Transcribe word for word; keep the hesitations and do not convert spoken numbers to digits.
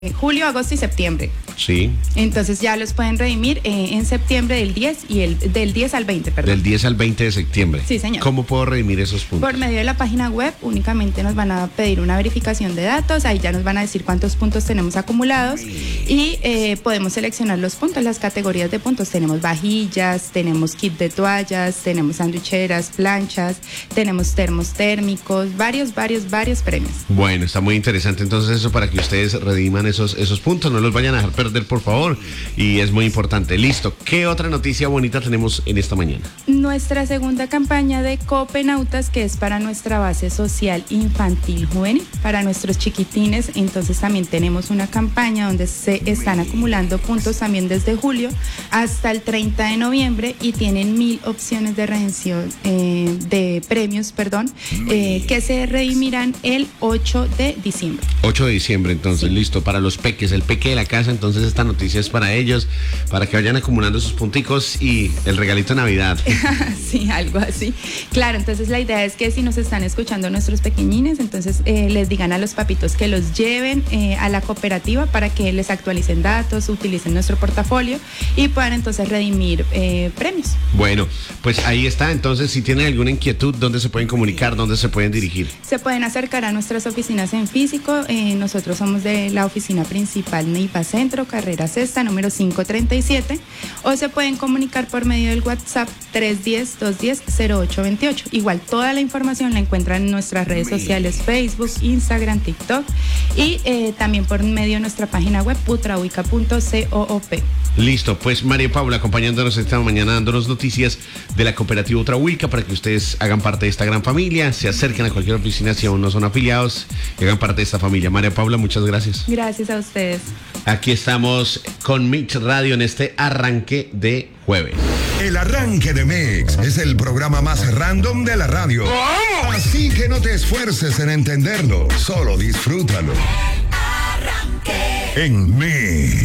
julio, agosto y septiembre. Sí. Entonces ya los pueden redimir eh, en septiembre del diez y el del diez al veinte, perdón. Del diez al veinte de septiembre. Sí, señor. ¿Cómo puedo redimir esos puntos? Por medio de la página web únicamente nos van a pedir una verificación de datos, ahí ya nos van a decir cuántos puntos tenemos acumulados y eh, podemos seleccionar los puntos, las categorías de puntos. Tenemos vajillas, tenemos kit de toallas, tenemos sandwicheras, planchas, tenemos termos térmicos, varios, varios, varios premios. Bueno, está muy interesante entonces eso para que ustedes rediman esos, esos puntos, no los vayan a dejar perder, por favor, y es muy importante. Listo, ¿qué otra noticia bonita tenemos en esta mañana? Nuestra segunda campaña de Copenautas, que es para nuestra base social infantil juvenil, para nuestros chiquitines. Entonces también tenemos una campaña donde se están acumulando puntos también desde julio hasta el treinta de noviembre y tienen mil opciones de redención, eh, de premios, perdón, eh, que se redimirán el ocho de diciembre. ocho de diciembre, entonces, sí. Listo, para los peques, el peque de la casa, entonces esta noticia es para ellos, para que vayan acumulando sus punticos y el regalito de Navidad. Sí, algo así. Claro, entonces la idea es que si nos están escuchando nuestros pequeñines, entonces eh, les digan a los papitos que los lleven eh, a la cooperativa para que les actualicen datos, utilicen nuestro portafolio y puedan entonces redimir eh, premios. Bueno, pues ahí está. Entonces, si tienen alguna inquietud, ¿dónde se pueden comunicar? ¿Dónde se pueden dirigir? Se pueden acercar a nuestras oficinas en físico. Eh, nosotros somos de la oficina principal Neiva Centro, carrera sexta, número quinientos treinta y siete, o se pueden comunicar por medio del WhatsApp tres uno cero, dos uno cero, cero ocho dos ocho. Igual toda la información la encuentran en nuestras redes sociales, Facebook, Instagram, TikTok y eh, también por medio de nuestra página web utrahuica punto coop. Listo, pues María Paula acompañándonos esta mañana, dándonos noticias de la cooperativa Utrahuica para que ustedes hagan parte de esta gran familia, se acerquen a cualquier oficina si aún no son afiliados y hagan parte de esta familia. María Paula, muchas gracias. Gracias a ustedes. Aquí estamos con Mix Radio en este arranque de jueves. El arranque de Mix es el programa más random de la radio. ¡Oh! Así que no te esfuerces en entenderlo, solo disfrútalo. El arranque. En Mix.